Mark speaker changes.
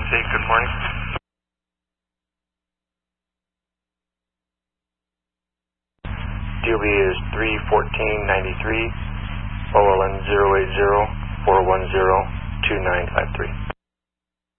Speaker 1: State, good morning.
Speaker 2: DOB is 31493, OLN 080 410 2953.